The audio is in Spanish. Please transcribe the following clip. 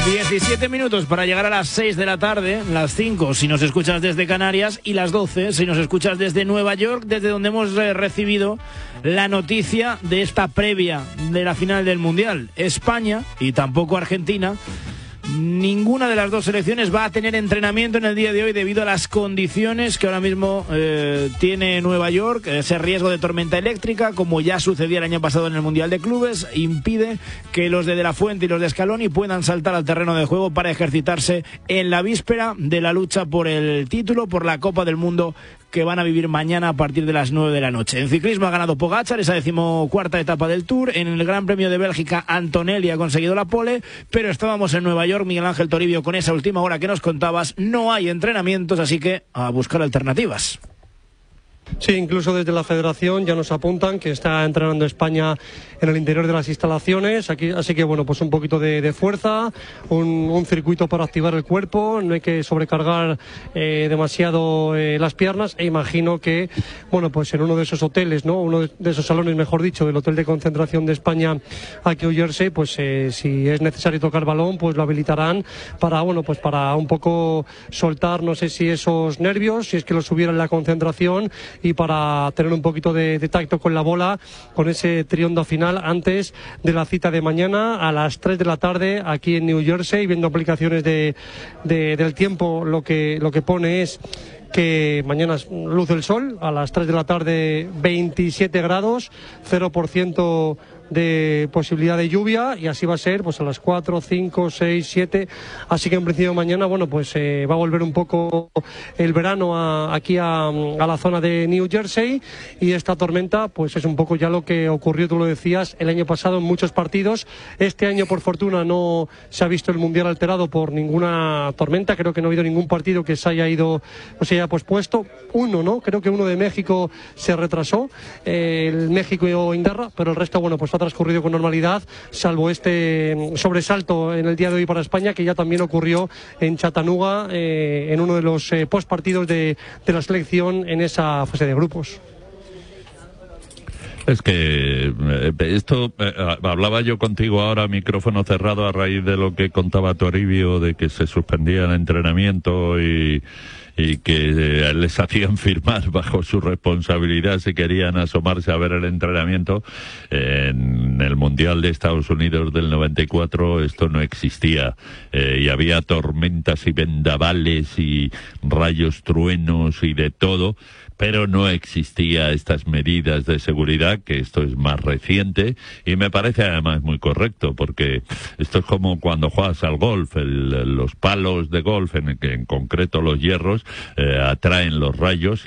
17 minutos para llegar a las 6 de la tarde, las 5 si nos escuchas desde Canarias y las 12 si nos escuchas desde Nueva York, desde donde hemos recibido la noticia de esta previa de la final del Mundial. España y tampoco Argentina, ninguna de las dos selecciones va a tener entrenamiento en el día de hoy debido a las condiciones que ahora mismo tiene Nueva York. Ese riesgo de tormenta eléctrica, como ya sucedía el año pasado en el Mundial de Clubes, impide que los de la Fuente y los de Scaloni puedan saltar al terreno de juego para ejercitarse en la víspera de la lucha por el título, por la Copa del Mundo, que van a vivir mañana a partir de las 9 de la noche. En ciclismo ha ganado Pogačar, esa 14ª etapa del Tour. En el Gran Premio de Bélgica, Antonelli ha conseguido la pole, pero estábamos en Nueva York, Miguel Ángel Toribio, con esa última hora que nos contabas. No hay entrenamientos, así que a buscar alternativas. Sí, incluso desde la Federación ya nos apuntan que está entrenando España en el interior de las instalaciones, así que bueno, pues un poquito de fuerza, un circuito para activar el cuerpo, no hay que sobrecargar demasiado las piernas, e imagino que, bueno, pues en uno de esos hoteles, ¿no? Uno de esos salones, mejor dicho, del hotel de concentración de España aquí en New Jersey, pues si es necesario tocar balón, pues lo habilitarán para, bueno, pues para un poco soltar, no sé si esos nervios, si es que los hubiera en la concentración, y para tener un poquito de tacto con la bola, con ese triondo final antes de la cita de mañana a las 3 de la tarde aquí en New Jersey. Viendo aplicaciones del tiempo, lo que pone es que mañana luce el sol a las 3 de la tarde, 27 grados, 0% de posibilidad de lluvia, y así va a ser pues a las 4, 5, 6, 7, así que en principio mañana, bueno, pues va a volver un poco el verano aquí a la zona de New Jersey, y esta tormenta pues es un poco ya lo que ocurrió, tú lo decías, el año pasado en muchos partidos. Este año, por fortuna, no se ha visto el Mundial alterado por ninguna tormenta. Creo que no ha habido ningún partido que se haya ido o se haya pospuesto. Creo que uno de México se retrasó, el México-Inglaterra, pero el resto, bueno, pues ha transcurrido con normalidad, salvo este sobresalto en el día de hoy para España, que ya también ocurrió en Chattanooga, en uno de los postpartidos de la selección en esa fase de grupos. Es que esto, hablaba yo contigo ahora, micrófono cerrado, a raíz de lo que contaba Toribio, de que se suspendía el entrenamiento y que les hacían firmar bajo su responsabilidad si querían asomarse a ver el entrenamiento. En el Mundial de Estados Unidos del 94 esto no existía, y había tormentas y vendavales y rayos, truenos y de todo, pero no existía estas medidas de seguridad, que esto es más reciente, y me parece además muy correcto, porque esto es como cuando juegas al golf, los palos de golf, en concreto los hierros, atraen los rayos,